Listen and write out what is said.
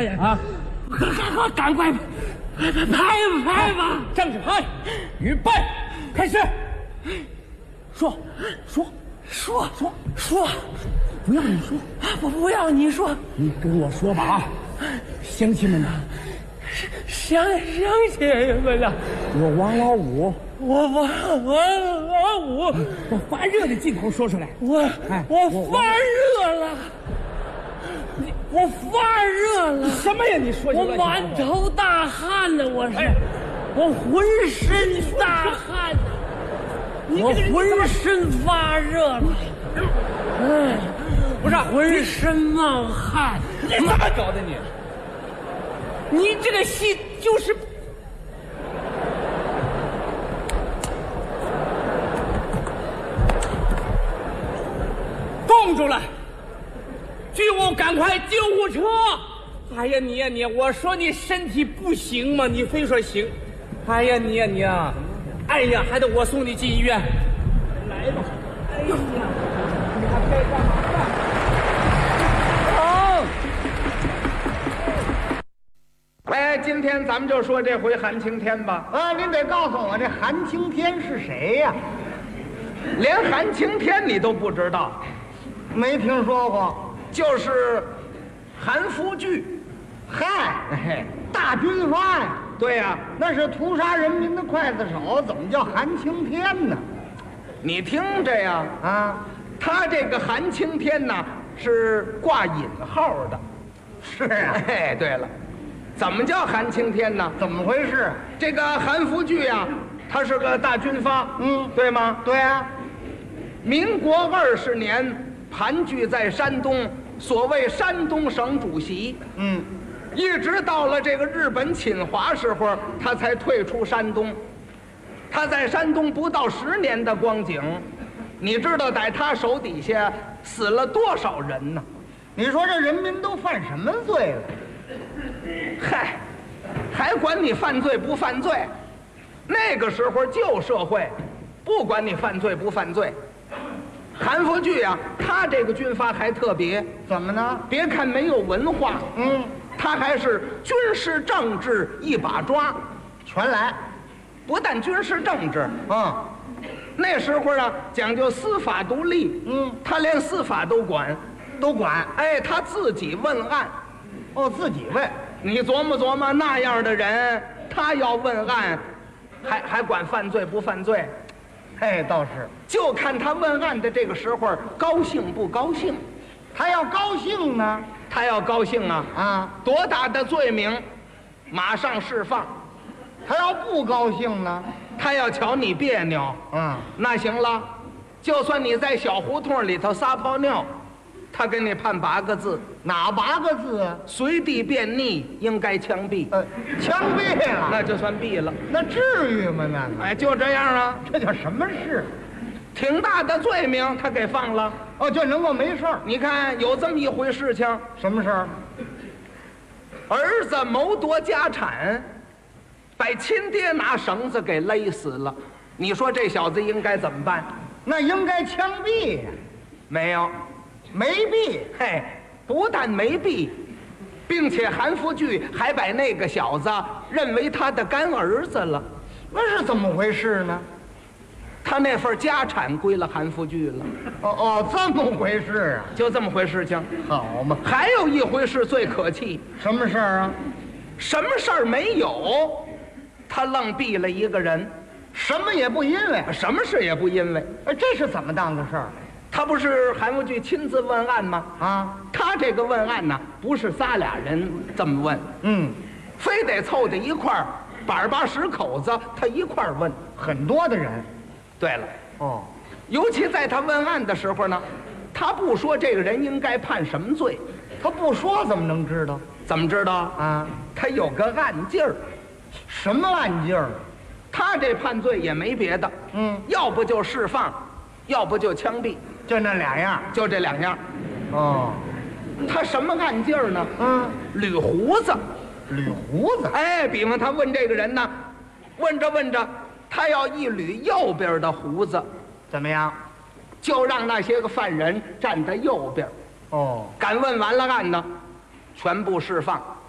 导演啊， 赶快拍吧！ 正式拍，预备，开始。说，不要你说， 我不要你说， 你跟我说吧啊！乡亲们呐， 乡亲们呐， 我王老五， 我王五， 把发热的劲头说出来。 我发热了，我发热了。 什么呀？你说我满头大汗呢，我浑身大汗，我浑身发热了， 不是浑身冒汗。 你怎么搞的你？ 你这个戏就是冻住了！巨物，赶快救护车！哎呀，你呀你，我说你身体不行吗？你非说行。哎呀，你呀你啊！哎呀，还得我送你进医院。来吧。哎呀，你还该干嘛干？好。哎，今天咱们就说这回韩青天吧。 啊，您得告诉我这韩青天是谁呀？ 连韩青天你都不知道， 没听说过。 就是韩复榘。 嗨，大军阀呀！ 对呀， 那是屠杀人民的刽子手，怎么叫韩青天呢？ 你听着呀， 啊， 他这个韩青天呐是挂引号的。 是啊。 哎，对了，怎么叫韩青天呢？ 怎么回事？ 这个韩复榘呀，他是个大军阀，对吗？ 对啊。 民国20年盘踞在山东，所谓山东省主席。一直到了这个日本侵华时候，他才退出山东。他在山东不到10年的光景，你知道在他手底下死了多少人呢？ 你说这人民都犯什么罪了？ 嗨，还管你犯罪不犯罪？那个时候旧社会，不管你犯罪不犯罪。韩复榘呀，他这个军阀还特别， 怎么呢？ 别看没有文化，他还是军事政治一把抓， 全来。 不但军事政治，那时候啊讲究司法独立，他连司法都管，哎，他自己问案， 自己问。 你琢磨琢磨，那样的人，他要问案，还管犯罪不犯罪？ 哎，倒是， 就看他问案的这个时候高兴不高兴。 他要高兴呢？ 他要高兴啊，多大的罪名，马上释放。 他要不高兴呢？ 他要瞧你别扭，那行了，就算你在小胡同里头撒泡尿，他给你判8个字。 哪8个字啊？ 随地便溺，应该枪毙。 枪毙了， 那就算毙了。 那至于吗？那个， 哎，就这样啊。 这叫什么事？ 挺大的罪名，他给放了。 就能够没事儿。 你看有这么一回事情， 什么事儿？ 儿子谋夺家产，把亲爹拿绳子给勒死了。你说这小子应该怎么办？ 那应该枪毙呀。 没有， 没毙。 嘿，不但没毙，并且韩复榘还把那个小子认为他的干儿子了。 那是怎么回事呢？ 他那份家产归了韩复榘了。 这么回事啊？ 就这么回事情。 好嘛。 还有一回事最可气。 什么事儿啊？ 什么事儿没有，他愣毙了一个人。 什么也不因为， 什么事也不因为。 这是怎么当的事儿？ 他不是韩复榘亲自问案吗？他这个问案呢，不是仨俩人这么问，非得凑在一块儿，板把10口子，他一块儿问， 很多的人。 对了，尤其在他问案的时候呢，他不说这个人应该判什么罪， 他不说怎么能知道？ 怎么知道啊？他有个暗劲儿。 什么暗劲儿？ 他这判罪也没别的，要不就释放，要不就枪毙， 就那2样， 就这2样。他什么暗劲儿呢？捋胡子， 捋胡子。 哎，比方他问这个人呢，问着问着，他要一捋右边的胡子， 怎么样？ 就让那些个犯人站在右边。敢问完了案呢，全部释放。